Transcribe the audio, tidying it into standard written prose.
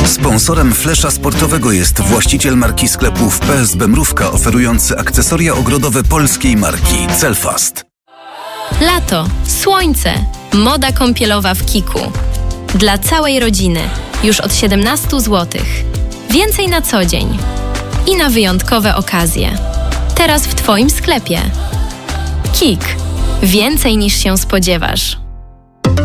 Sponsorem Flesza Sportowego jest właściciel marki sklepów PSB Mrówka, oferujący akcesoria ogrodowe polskiej marki Celfast. Lato, słońce, moda kąpielowa w Kiku. Dla całej rodziny, już od 17 zł. Więcej na co dzień i na wyjątkowe okazje. Teraz w Twoim sklepie. KIK. Więcej niż się spodziewasz.